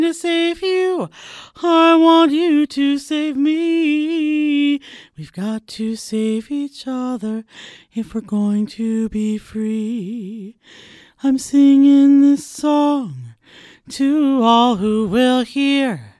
to save you. I want you to save me. We've got to save each other if we're going to be free. I'm singing this song to all who will hear.